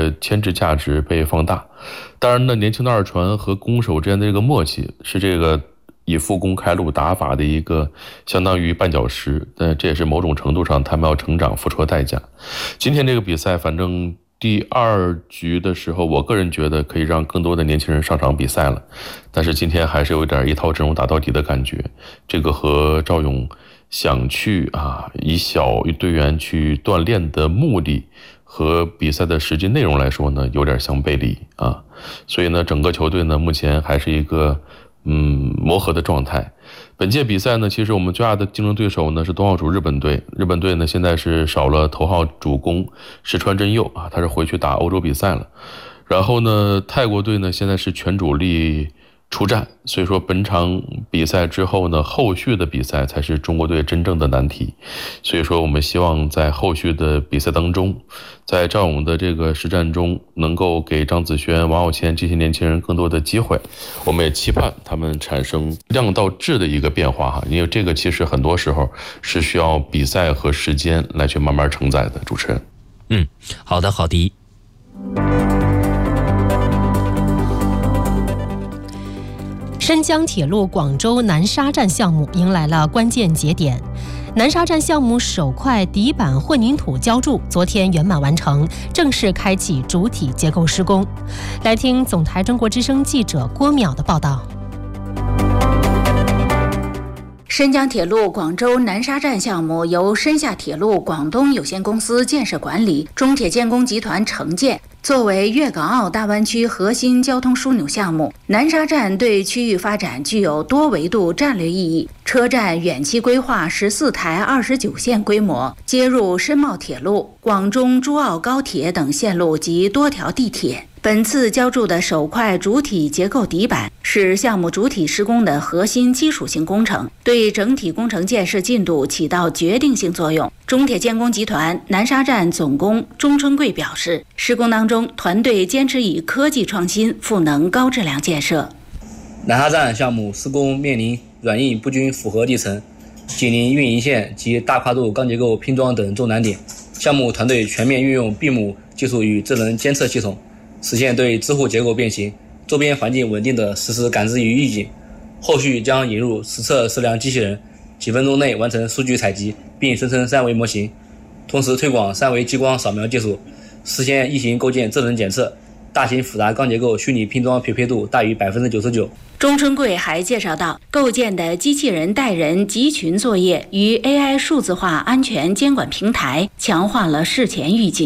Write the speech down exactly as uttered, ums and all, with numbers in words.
的牵制价值被放大。当然呢，年轻的二传和攻手之间的这个默契是这个以副攻开路打法的一个相当于绊脚石，但这也是某种程度上他们要成长付出的代价。今天这个比赛反正第二局的时候，我个人觉得可以让更多的年轻人上场比赛了，但是今天还是有点一套阵容打到底的感觉。这个和赵勇想去啊以小队员去锻炼的目的和比赛的实际内容来说呢，有点相背离啊。所以呢，整个球队呢目前还是一个嗯磨合的状态。本届比赛呢，其实我们最大的竞争对手呢是东道主日本队。日本队呢现在是少了头号主攻石川真佑啊，他是回去打欧洲比赛了。然后呢，泰国队呢现在是全主力出战，所以说本场比赛之后呢，后续的比赛才是中国队真正的难题。所以说我们希望在后续的比赛当中，在赵勇的这个实战中，能够给张子萱、王傲谦这些年轻人更多的机会。我们也期盼他们产生量到质的一个变化哈，因为这个其实很多时候是需要比赛和时间来去慢慢承载的。主持人， 嗯，好的，好的。 深江铁路广州南沙站项目迎来了关键节点，南沙站项目首块底板混凝土浇筑昨天圆满完成，正式开启主体结构施工。来听总台中国之声记者郭淼的报道。 深江铁路广州南沙站项目由深夏铁路广东有限公司建设管理，中铁建工集团承建。作为粤港澳大湾区核心交通枢纽项目，南沙站对区域发展具有多维度战略意义。车站远期规划十四台二十九线规模，接入深茂铁路、广中珠澳高铁等线路及多条地铁。本次浇筑的首块主体结构底板是项目主体施工的核心基础性工程，对整体工程建设进度起到决定性作用。中铁建工集团南沙站总工钟春贵表示，施工当中团队坚持以科技创新赋能高质量建设。 南沙站项目施工面临软硬不均复合地层、紧邻运营线及大跨度钢结构拼装等重难点。项目团队全面运用 B I M 技术与智能监测系统，实现对支护结构变形、周边环境稳定的实时感知与预警。后续将引入实测实量机器人，几分钟内完成数据采集并生成三维模型，同时推广三维激光扫描技术，实现异形构件智能检测，大型复杂钢结构虚拟拼装匹配度大于 百分之九十九。 钟春贵还介绍到，构建的机器人带人集群作业与 A I 数字化安全监管平台强化了事前预警、